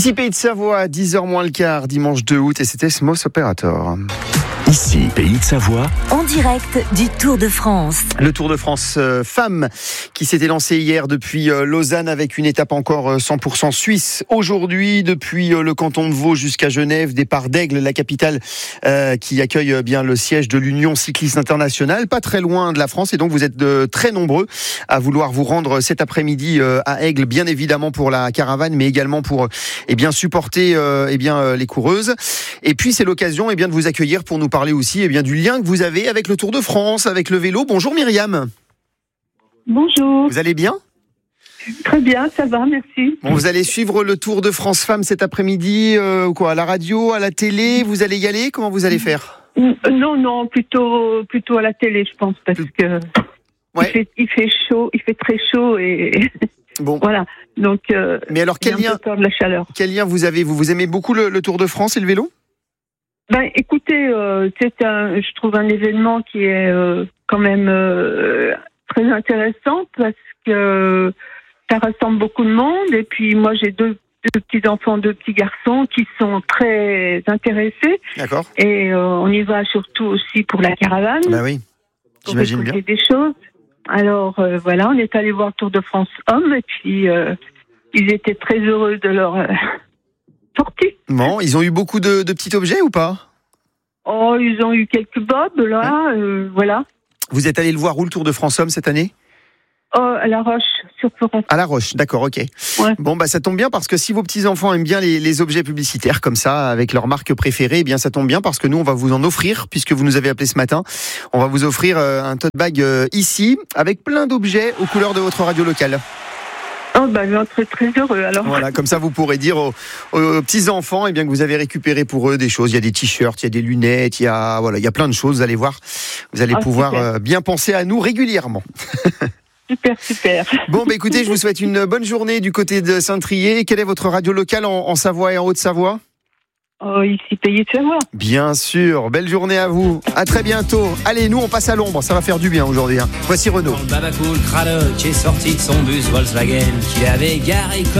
Ici Pays de Savoie, 10h moins le quart, dimanche 2 août, et c'était Smos Operator. Ici, Pays de Savoie, en direct du Tour de France. Le Tour de France femmes qui s'était lancé hier depuis Lausanne avec une étape encore 100% suisse. Aujourd'hui, depuis le canton de Vaud jusqu'à Genève, départ d'Aigle, la capitale qui accueille bien le siège de l'Union cycliste internationale, pas très loin de la France. Et donc vous êtes très nombreux à vouloir vous rendre cet après-midi à Aigle, bien évidemment pour la caravane, mais également pour supporter les coureuses. Et puis c'est l'occasion de vous accueillir pour nous parler aussi du lien que vous avez avec le Tour de France, avec le vélo. Bonjour Myriam. Bonjour. Vous allez bien ? Très bien, ça va, merci. Bon, vous allez suivre le Tour de France Femmes cet après-midi, à la radio, à la télé, vous allez y aller ? Comment vous allez faire ? Non, plutôt à la télé, je pense, parce que ouais. il fait chaud, il fait très chaud et bon. Voilà. Donc, mais alors quel lien ? Peur de la chaleur. Quel lien vous avez ? Vous aimez beaucoup le Tour de France et le vélo ? Écoutez, je trouve un événement qui est quand même très intéressant parce que ça rassemble beaucoup de monde. Et puis moi, j'ai deux petits-enfants, deux petits garçons qui sont très intéressés. D'accord. Et on y va surtout aussi pour la caravane. Bah oui, j'imagine bien. Pour écouter des choses. Alors voilà, on est allé voir le Tour de France Hommes et puis ils étaient très heureux de leur sortie. Bon, ils ont eu beaucoup de petits objets ou pas ? Oh, ils ont eu quelques bobs, là, voilà. Vous êtes allé le voir où, le Tour de France Hommes, cette année ? Oh, à La Roche, sur Florence. À La Roche, d'accord, ok. Ouais. Bon, ça tombe bien parce que si vos petits-enfants aiment bien les objets publicitaires comme ça, avec leur marque préférée, ça tombe bien parce que nous, on va vous en offrir, puisque vous nous avez appelé ce matin. On va vous offrir un tote bag ici, avec plein d'objets aux couleurs de votre radio locale. Oh, je serais très heureux, alors. Voilà, comme ça, vous pourrez dire aux petits-enfants, que vous avez récupéré pour eux des choses. Il y a des t-shirts, il y a des lunettes, il y a plein de choses, vous allez voir. Vous allez pouvoir bien penser à nous régulièrement. Super. Bon, écoutez, je vous souhaite une bonne journée du côté de Saint-Trier. Quelle est votre radio locale en Savoie et en Haute-Savoie ? Ici, Pays de Savoie. Bien sûr, belle journée à vous. À très bientôt. Allez, nous, on passe à l'ombre. Ça va faire du bien aujourd'hui. Voici Renaud. Babacool Cradock est sorti de son bus Volkswagen qu'il avait garé comme